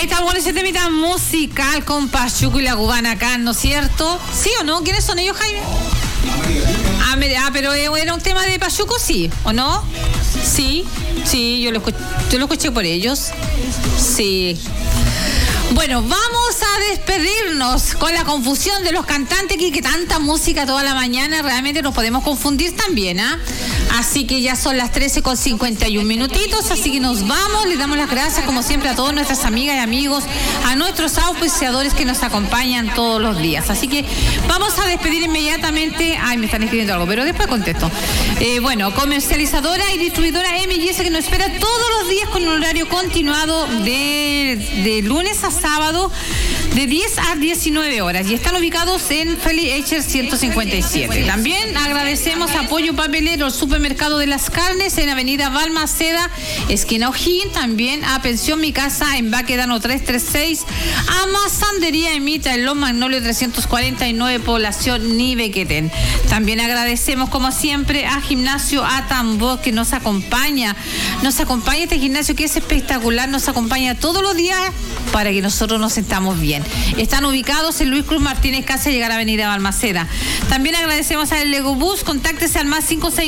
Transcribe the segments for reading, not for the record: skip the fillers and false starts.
está con ese temita musical con Pachuco y la Cubana acá, ¿no es cierto? ¿Sí o no? ¿Quiénes son ellos, Jaime? Pero era un tema de Pachuco, ¿sí o no? Sí, yo lo escuché por ellos. Sí. Bueno, vamos a despedirnos con la confusión de los cantantes aquí, que tanta música toda la mañana, realmente nos podemos confundir también, ¿ah? Así que ya son las 13:51, así que nos vamos, les damos las gracias como siempre a todas nuestras amigas y amigos, a nuestros auspiciadores que nos acompañan todos los días. Así que vamos a despedir inmediatamente. Ay, me están escribiendo algo, pero después contesto. Bueno, comercializadora y distribuidora M&S, que nos espera todos los días con un horario continuado de lunes a sábado de 10 a 19 horas y están ubicados en Feli Eicher 157. También agradecemos a Pollo Papelero, el supermercado de las carnes en Avenida Balmaceda, esquina O'Higgins, también a Pensión Mi Casa en Baquedano 336, a Masandería Emita en Los Magnolios 349, población Nivequetén. También agradecemos como siempre a Gimnasio Atambó, que nos acompaña este gimnasio que es espectacular, nos acompaña todos los días para que nosotros nos sentamos bien. Están ubicados en Luis Cruz Martínez, casi llegar a Avenida Balmaceda. También agradecemos al Lego Bus, contáctese al más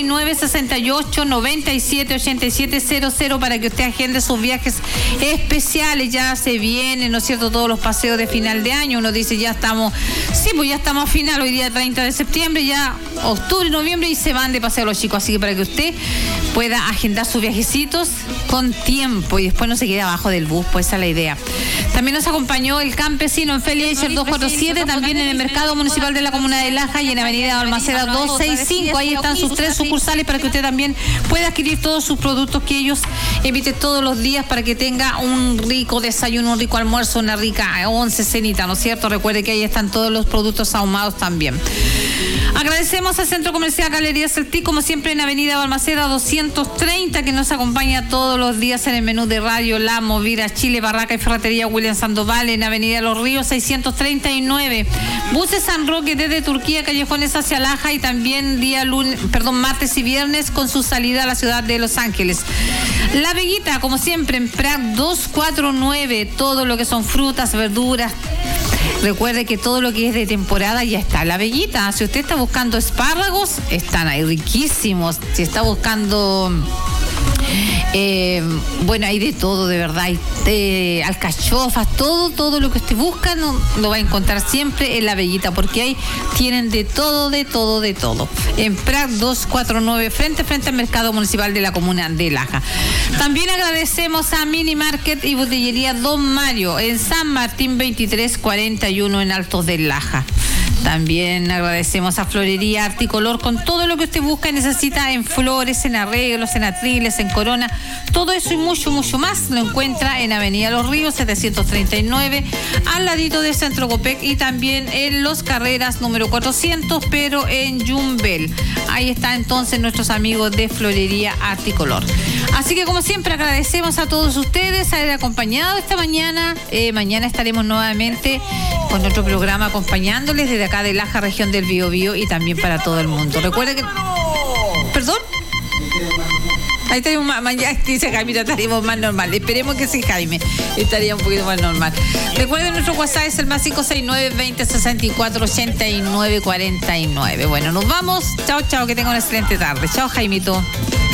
569-68-97-8700 para que usted agende sus viajes especiales. Ya se vienen, ¿no es cierto?, todos los paseos de final de año. Uno dice, ya estamos a final, hoy día 30 de septiembre, ya octubre, noviembre, y se van de paseo los chicos. Así que para que usted pueda agendar sus viajecitos con tiempo y después no se quede abajo del bus, pues esa es la idea. También nos acompañó el Campesino en Feli Eicher 247, también en el Mercado Municipal de la Comuna de Laja y en Avenida Balmaceda 265. Ahí están sus 3 sucursales para que usted también pueda adquirir todos sus productos que ellos emiten todos los días para que tenga un rico desayuno, un rico almuerzo, una rica once, cenita, ¿no es cierto? Recuerde que ahí están todos los productos ahumados también. Agradecemos al Centro Comercial Galería Celtic, como siempre en Avenida Balmaceda 230, que nos acompaña todos los días en el menú de radio La Movida, Chile, Barraca y Ferretería William Sandoval en Avenida Los Ríos 639. Buses San Roque desde Turquía, callejones hacia Laja, y también martes y viernes con su salida a la ciudad de Los Ángeles. La Veguita, como siempre, en Prat 249, todo lo que son frutas, verduras. Recuerde que todo lo que es de temporada ya está. La Veguita, si usted está buscando espárragos, están ahí riquísimos. Si está buscando... hay de todo, de verdad, hay alcachofas, todo lo que usted busca lo va a encontrar siempre en La Veguita, porque ahí tienen de todo. En Prat 249, frente al Mercado Municipal de la Comuna de Laja. También agradecemos a Mini Market y Botillería Don Mario en San Martín 2341 en Altos de Laja. También agradecemos a Florería Articolor con todo lo que usted busca y necesita en flores, en arreglos, en atriles, en corona. Todo eso y mucho más lo encuentra en Avenida Los Ríos 739, al ladito de Centro Copec, y también en Los Carreras número 400, pero en Yumbel. Ahí está entonces nuestros amigos de Florería Articolor. Así que como siempre agradecemos a todos ustedes haber acompañado esta mañana. Mañana estaremos nuevamente con otro programa acompañándoles desde acá de Laja, región del Biobío, y también para todo el mundo. Recuerden que... ¿Perdón? Ahí tenemos mañana, dice Jaime, estaríamos más normal. Esperemos que sí, Jaime, estaría un poquito más normal. Recuerden, nuestro WhatsApp es el más 569-2064-8949. Bueno, nos vamos. Chao, que tengan una excelente tarde. Chao, Jaimito.